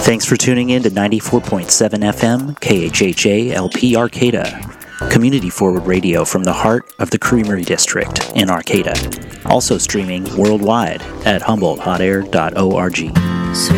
Thanks for tuning in to 94.7 FM KHHA LP Arcata, community forward radio from the heart of the Creamery District in Arcata. Also streaming worldwide at HumboldtHotAir.org.